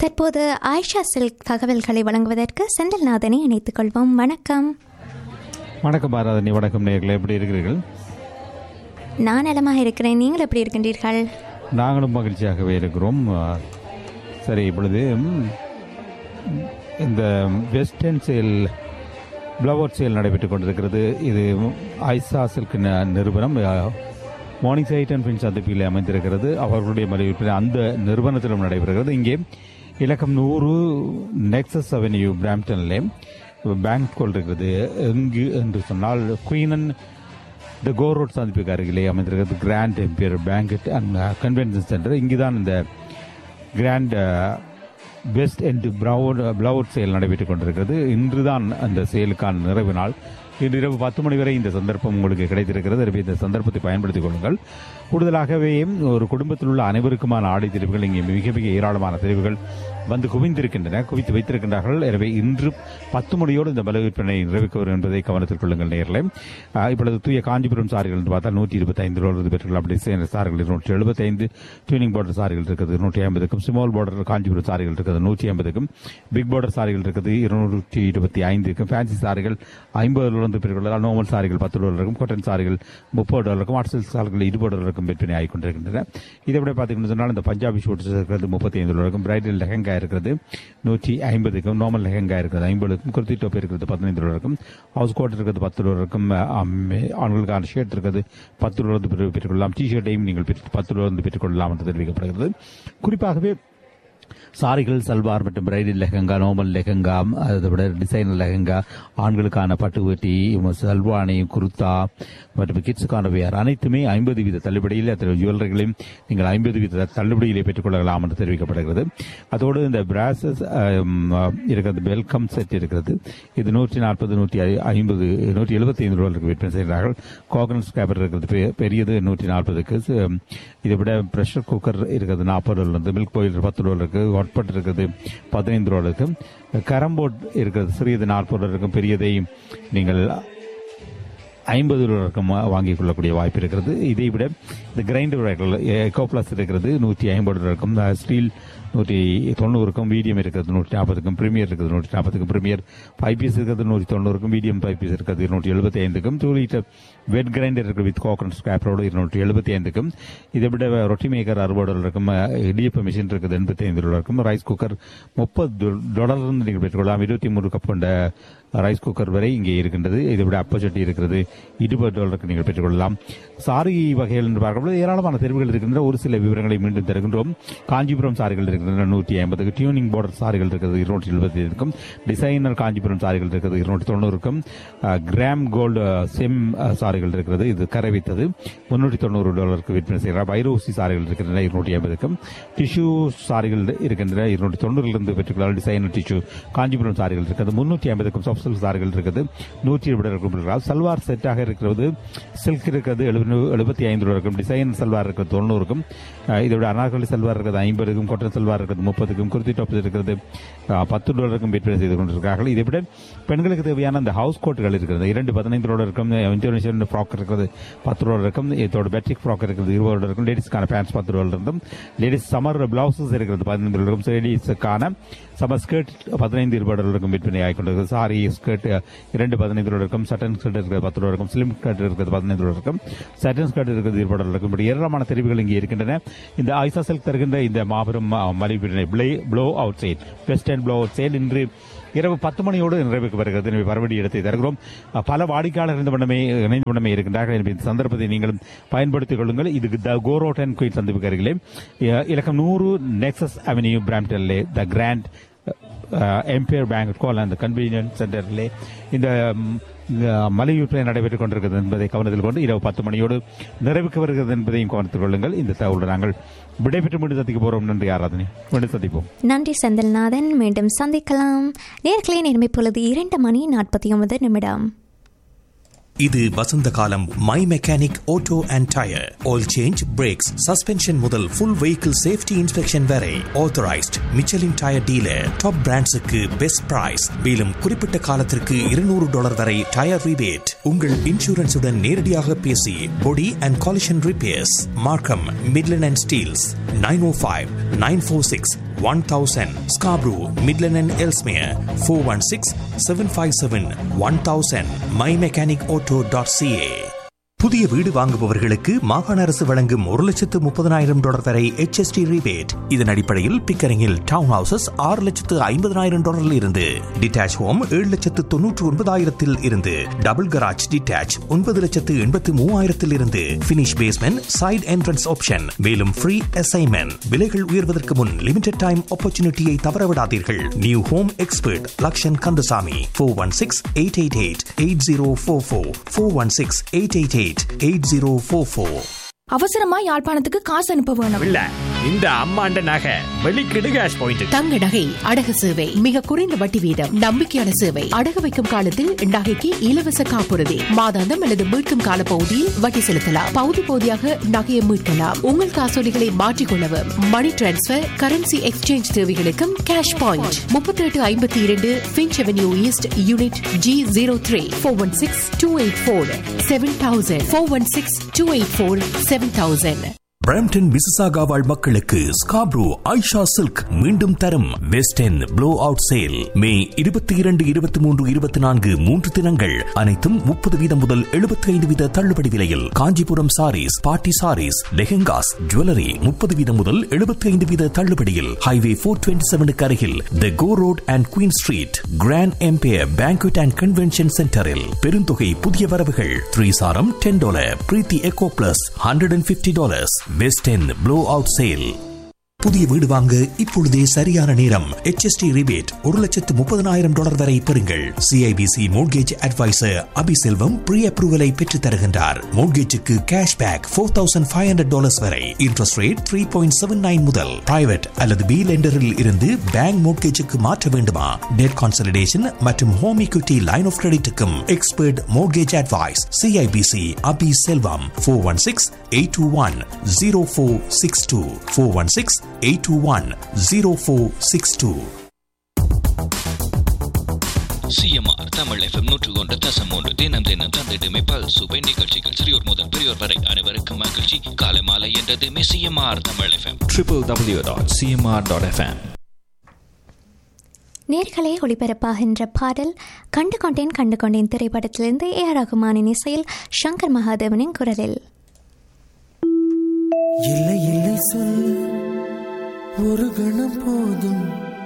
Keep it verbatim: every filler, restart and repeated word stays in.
தற்போது ஆயிஷா சில்க் தகவல்களை வழங்குவதற்கு செந்தில்நாதனை இணைத்துக் கொள்வோம். வணக்கம். வணக்கம் ஆராதனி. வணக்கம் நேயர்களே, எப்படி இருக்கிறீர்கள்? நான் நலமாக இருக்கிறேன். நீங்கள் எப்படி இருக்கின்றீர்கள்? நாங்களும் மகிழ்ச்சியாகவே இருக்கிறோம். சரி, இப்பொழுது இந்த வெஸ்டர்ன் சேல் பிளவர் சேல் நடைபெற்றுக் கொண்டிருக்கிறது. இது ஆயிஷா சில்க் நிறுவனம் மார்னிங் சைட் அண்ட் பின் சந்திப்பில் அமைந்திருக்கிறது. அவர்களுடைய மலிவிற்பனை அந்த நிறுவனத்திலும் நடைபெறுகிறது. இங்கே இலக்கம் நூறு நெக்ஸஸ் அவென்யூ பிராம்ப்டன்லே பேங்க் கோல் இருக்கிறது. எங்கு என்று சொன்னால் குயினன் த கோ ரோட் சந்திப்புக்கு அருகிலே அமைந்திருக்கிறது grand Empire banquet and convention centre. இங்கு தான் இந்த கிராண்ட் வெஸ்ட் எண்ட் ப்ளவுட் ப்ளவுட் சேல் நடைபெற்றுக் கொண்டிருக்கிறது. இன்று தான் அந்த சேலுக்கான நிறைவு நாள். இன்று இரவு பத்து மணி வரை இந்த சந்தர்ப்பம் உங்களுக்கு கிடைத்திருக்கிறது. எனவே இந்த சந்தர்ப்பத்தை பயன்படுத்திக் கொள்ளுங்கள். கூடுதலாகவே ஒரு குடும்பத்தில் உள்ள அனைவருக்குமான ஆடை தெரிவுகள் இங்கே மிக மிக ஏராளமான தெரிவுகள் வந்து குவிந்திருக்கின்றன, குவித்து வைத்திருக்கின்றார்கள். எனவே இன்று பத்து மணியோடு இந்த பல விற்பனை நிறைவுக்கு வரும் என்பதை கவனத்தில் கொள்ளுங்கள் நேரில். இப்பொழுது தூய காஞ்சிபுரம் சாரிகள் என்று பார்த்தால் நூற்றி இருபத்தி ஐந்து ரூபாய் பெற்றுகள். அப்படி சேர்ந்த சாரிகள் நூற்றி எழுபத்தி ஐந்து டியூனிங் பார்டர் சாரிகள் இருக்குது நூற்றி ஐம்பதுக்கும், ஸ்மால் பார்டர் காஞ்சிபுரம் சாரிகள் இருக்குது நூற்றி ஐம்பதுக்கும், பிக் பார்டர் சாரிகள் இருக்குது இருநூற்றி இருபத்தி ஐந்துக்கும், ஃபேன்சி சாரிகள் ஐம்பது டாலர் பெற்றுக்கொள்ளலாம், நார்மல் சாரிகள் பத்து டாலருக்கும், காட்டன் சாரிகள் முப்பது டாலருக்கும், ஆர்ட்ஸில் சாரிகள் இருபது டாலருக்கும் விற்பனை ஆகிக் கொண்டிருக்கின்றன. இதை விட பார்த்தீங்கன்னு சொன்னால் இந்த பஞ்சாபி ஷூட்ஸ் இருக்கிறது முப்பத்தி ஐந்து டாலருக்கும், பிரைடல் லெஹங்கா இருக்கிறது நூற்றி ஐம்பதுக்கும், நார்மல் லெஹங்கா இருக்கிறது ஐம்பதுக்கும், குர்த்தி டோப் இருக்கிறது பதினைந்து டாலருக்கும், ஹவுஸ் கோட் இருக்கிறது பத்து டாலருக்கும், ஆண்களுக்கான ஷர்ட் இருக்கிறது பத்து டாலர் பெற்றுக்கொள்ளலாம், டி ஷர்ட்டையும் நீங்கள் பத்து டாலர் பெற்றுக்கொள்ளலாம் என்று தெரிவிக்கப்படுகிறது. குறிப்பாகவே சாரிகள், சல்வார் மற்றும் பிரைடல் லெஹங்கா, நார்மல் லெஹங்கா, அதை விட டிசைனர் லெஹங்கா, ஆண்களுக்கான பட்டு வேட்டி, சல்வானி, குர்தா மற்றும் கிட்ஸுக்கான வேர் அனைத்துமே ஐம்பது வீத தள்ளுபடியில், அத்தகைய ஜுவல்லரிகளையும் நீங்கள் ஐம்பது வீத தள்ளுபடியிலே பெற்றுக்கொள்ளலாம் என்று தெரிவிக்கப்படுகிறது. அதோடு இந்த பிராசஸ் இருக்கிறது, வெல்கம் செட் இருக்கிறது. இது நூற்றி நாற்பது நூற்றி ஐம்பது நூற்றி எழுபத்தி ஐந்து ரூபாய்க்கு விற்பனை செய்கிறார்கள். கோகனட் ஸ்கேபர் இருக்கிறது பெரியது நூற்றி நாற்பதுக்கு. இதை விட ப்ரெஷர் குக்கர் இருக்கிறது நாற்பது டாலர், மில்க் பாயில் பத்து டாலருக்கு, ஹாட்பாட் இருக்குது பதினைந்து ரூபாய்க்கு, கரம்போர்ட் இருக்கிறது சிறியது நாற்பது டாலருக்கும், பெரியதை நீங்கள் ஐம்பது ரூபாய்க்கும் வாங்கிக் கொள்ளக்கூடிய வாய்ப்பு இருக்கிறது. இதை விட இந்த கிரைண்டர் எக்கோ பிளஸ் இருக்கிறது நூற்றி ஐம்பது ரூபாய்க்கும், ஸ்டீல் நூற்றி தொண்ணூறுக்கும், மீடியம் இருக்கிறது நூற்றி நாற்பதுக்கும், பிரீமியர் இருக்கிறது நூற்றி நாற்பதுக்கும், பிரீமியர் ஃபைவ் பீஸ் இருக்கிறது நூற்றி தொண்ணூறுக்கும், மீடியம் ஃபைவ் பீஸ் இருக்கிறது இருநூற்றி எழுபத்தி ஐந்துக்கும், டூ லிட்டர் வெட் கிரைண்டர் இருக்கிறது வித் கோகனட் ஸ்கிராப்பரோடு இருநூற்றி எழுபத்தி ஐந்துக்கும், இதை விட ரொட்டி மேக்கர் அறுபது டாலர் இருக்கும், இடியப்ப மிஷின் இருக்குது எண்பத்தி ஐந்து டாலர் இருக்கும், ரைஸ் குக்கர் முப்பது டாலர் நீங்கள் பெற்றுக்கொள்ளலாம். இருபத்தி மூணு கப் கொண்ட ரைஸ் குக்கர் வரை இங்கே இருக்கின்றது. இதை விட அப்பச்சட்டி இருக்கிறது இருபது டாலருக்கு நீங்கள் பெற்றுக்கொள்ளலாம். சாரி வகைகள் என்று பார்க்கும்போது ஏராளமான தெரிவுகள் இருக்கின்றன. ஒரு சில விவரங்களை மீண்டும் தருகின்றோம். காஞ்சிபுரம் சாரிகள் இருக்கின்றன நூற்றி ஐம்பதுக்கு, டியூனிங் பார்டர் சாரிகள் இருக்கிறது இருநூற்றி எழுபத்தி ஐந்துக்கும், டிசைனர் காஞ்சிபுரம் சாரிகள் இருக்கிறது இருநூற்றி தொண்ணூறுக்கும், கிராம் கோல்டு செம் சாரிகள் இருக்கிறது இது கரை வைத்தது முன்னூற்றி தொண்ணூறு டாலருக்கு விற்பனை செய்கிறார். பைரோசி சாரிகள் இருக்கின்றன இருநூற்றி ஐம்பதுக்கும், டிஷ்யூ சாரிகள் இருக்கின்றன இருநூற்றி தொண்ணூறிலிருந்து பெற்றுக்கொள்ளலாம். டிசைனர் டிஷ்யூ காஞ்சிபுரம் சாரிகள் இருக்கிறது முன்னூற்றி ஐம்பதுக்கும், சாஃப்ட் சில்க் சாரிகள் இருக்கிறது நூற்றி இருபது. சல்வார் செட்டாக இருக்கிறது சில்க் இருக்கிறது எழுபத்தி ஐந்து ரூபாய்க்கும், டிசைன் சல்வார் இருக்கிறது தொண்ணூறுக்கும், இதை விட அனார்கலி சல்வார் இருக்கிறது ஐம்பதுக்கும், கொட்டன் சல்வார் இருக்கிறது முப்பதுக்கும், குர்த்தி டாப் இருக்கிறது பத்து டாலருக்கும் விற்பனை செய்து கொண்டிருக்கிறார்கள். இதை விட பெண்களுக்கு தேவையான அந்த ஹவுஸ் கோட்டுகள் இருக்கிறது இரண்டு பதினைந்து டாலர் இருக்கும், இன்டர்நேஷனல் ஃப்ராக் இருக்கிறது பத்து டாலர் இருக்கும், இதோட பேட்ரிக் ஃப்ராக் இருக்கிறது இருபது டாலர் இருக்கும், லேடிஸ்க்கான பேண்ட்ஸ் பத்து டாலர் இருக்கும், லேடிஸ் சம்மர் பிளவுசஸ் இருக்கிறது பதினைந்து டாலர் இருக்கும், லேடிஸுக்கான சம்மர் ஸ்கர்ட் பதினைந்து இருபது டாலர் இருக்கும் விற்பனை ஆகி கொண்டிருக்கிறது. சாரி ஸ்கர்ட் இரண்டு பதினைந்து டாலர் இருக்கும், சட்டன் ஸ்கர்ட் இருக்கிறது பத்து டாலர் இருக்கும், ஸ்லிம் ஸ்கர்ட் இருக்கிறது பதினைந்து டாலர் இருக்கும், சட்டன் ஸ்கர்ட் இருக்கிறது இருபது டாலர் இருக்கும். இப்படி ஏராளமான தெரிவுகள் இங்கே இருக்கின்றன. இந்த ஆயிஷா சில்க் தருகின்ற இந்த மாபெரும் மலிவு flow out sale western flow out sale இன்று இரவு பத்து மணியோடு நிறைவுக்கு வருகிறது. எனவே மறுபடி இடத்தை தருகிறோம். பல வாடிக்கையாளர் இந்த வண்ணமே இணைந்த வண்ணமே இருக்கின்றார்கள். எனவே இந்த சந்தர்ப்பத்தை நீங்களும் பயன்படுத்திக் கொள்ளுங்கள். இதுக்கு த கோ ரோட் அண்ட் குயின் சந்திப்புக்கு அருகிலே இலக்கம் நூறு நெக்ஸஸ் அவென்யூ பிராம்ப்டன்லே த கிராண்ட் எம்பையர் பேங்க் கால் அந்த கன்வீனியன்ஸ் சென்டரிலே இந்த மலிவு விற்பனை நடைபெற்றுக் கொண்டிருக்கிறது என்பதை கவனத்தில் கொண்டு இரவு பத்து மணியோடு நிறைவுக்கு வருகிறது என்பதையும் கவனத்தில் கொள்ளுங்கள். இந்த தகவலை நாங்கள் விடைபெற்று மீண்டும் சந்திக்க போறோம். நன்றி ஆராதனை. மீண்டும் சந்திப்போம். நன்றி செந்தில்நாதன். மீண்டும் சந்திக்கலாம். நேர்களே, நேர்மை பொழுது இரண்டு மணி நாற்பத்தி ஒன்பது நிமிடம். இது வசந்த காலம். My mechanic auto and tyre oil change, breaks, suspension முதல் ஃபுல் வெஹிக்கிள் சேஃப்டி இன்ஸ்பெக்ஷன் வரை authorised Michelin tyre dealer. Top பிராண்ட்ஸுக்கு best price. மேலும் குறிப்பிட்ட காலத்திற்கு இருநூறு டாலர் வரை டயர் ரிபேட். உங்கள் இன்சூரன்ஸுடன் நேரடியாக பேசி பொடி அண்ட் காலிஷன் ரிப்பேர்ஸ். மார்க்கம், Midland and Steeles. Nine O five nine four six one thousand. Scarborough, Midland and Ellesmere four one six, seven five seven, one thousand. my mechanic auto dot c a. புதிய வீடு வாங்குபவர்களுக்கு மாகாண அரசு வழங்கும் ஒரு லட்சத்து முப்பதனாயிரம் டாலர் வரை H S T rebate. இதன் அடிப்படையில் பிக்கரிங்கில் டவுன் ஹவுசஸ் ஆறு லட்சத்து ஐம்பதனாயிரம் டாலரில் இருந்து, டிட்டாச் ஹோம் ஏழு லட்சத்து தொன்னூற்று ஒன்பதாயிரத்தில் இருந்து, டபுள் கராஜ் டிட்டாச் ஒன்பது லட்சத்து எண்பத்து மூவாயிரத்தில் இருந்து, finish basement side entrance option. மேலும் ஃப்ரீ அசைன்மெண்ட். விலைகள் உயர்வதற்கு முன் லிமிடெட் டைம் ஆப்பர்ச்சுனிட்டியை தவறவிடாதீர்கள். New home expert Lakshan Kandasamy four one six eight eight eight eight zero four four four one six eight eight eight eight zero four four. அவசரமா யாழ்ப்பாணத்துக்கு காசு அனுப்ப வேணும். இல்ல இந்த அம்மாண்ட நகை வெளிக்கிடு கேஷ் பாயிண்ட். தங்க நகை அடகு சேவை மிக குறைந்த வட்டி வீதம், நம்பிக்கையான சேவை. அடகு வைக்கும் காலத்தில் நகைக்கு இலவச காப்புறுதி, மாதாந்தம் அல்லது மீட்கும் கால பகுதியில் வட்டி செலுத்தலாம். பகுதி பகுதியாக நகையை மீட்கலாம். உங்கள் காசோலிகளை மாற்றிக்கொள்ளவும், மணி டிரான்ஸ்பர், கரன்சி எக்ஸ்சேஞ்ச் தேவைகளுக்கும் கேஷ் பாயிண்ட். முப்பத்தி எட்டு ஐம்பத்தி இரண்டு pinch avenue east unit G zero three four one six two eight four seven thousand four one six two eight four seven thousand. Brampton Mississauga வாழ் மக்களுக்கு ஸ்காப்ரோ ஐஷா சில்க் மீண்டும் தரும் west end flow out sale. மே இருபத்தி இரண்டு இருபத்தி மூன்று இருபத்தி நான்கு மூன்று தினங்கள் அனைத்தும் முப்பது வீதம் முதல் எழுபத்தி ஐந்து வீத தள்ளுபடி விலையில். காஞ்சிபுரம் சாரீஸ், பார்ட்டி சாரீஸ், லெஹெங்காஸ், ஜுவல்லரி முப்பது வீதம் முதல் எழுபத்தி ஐந்து வீத தள்ளுபடியில். ஹைவே போர் டுவெண்ட்டி செவனுக்கு அருகில் தி கோ road and queen street grand empire banquet and convention சென்டரில் பெருந்தொகை புதிய வரவுகள். த்ரீ சாரம் ten dollar, Preethi echo plus hundred and fifty dollars. West end flow out sale. புதிய வீடு வாங்க இப்பொழுதே சரியான நேரம். H S T ரிபேட் ஒரு லட்சத்து முப்பதனாயிரம் டாலர் வரை பெறுங்கள். C I B C mortgage advisor Abiselvam pre அப்ரூவலை பெற்று தருகின்றார். மோட்கேஜுக்கு cash back four thousand five hundred dollars வரை. Interest rate three point seven nine முதல். பிரைவேட் அல்லது பி லெண்டரில் இருந்து பேங்க் மோட்கேஜுக்கு மாற்ற வேண்டுமா? டெட் கான்சலிடேஷன் மற்றும் home equity line of கிரெடிட்டுக்கும் expert mortgage advice. C I B C Abiselvam four one six eight two one zero four six two four one six eight two one zero four six two. C M R Tamil FM நூற்று ஒன்று தசம் மூன்று தினம் தினம் தந்திடுமே பல் சுவை நிகழ்ச்சிகள். சிறியோர் முதல் பெரியோர் வரை அனைவருக்கும் மகிழ்ச்சி. காலை மாலை என்றதுமே C M R Tamil FM triple W dot C M R dot F M. நேர்களே, ஒளிபரப்பாகின்ற பாடல் கண்டு கொண்டேன் கண்டு கொண்டேன் திரைப்படத்திலிருந்து ஏ ஆர் ரகுமானின் இசையில் சங்கர் மகாதேவனின் குரலில். இல்லை இல்லை சொல் ஒரு கணம் போதும்.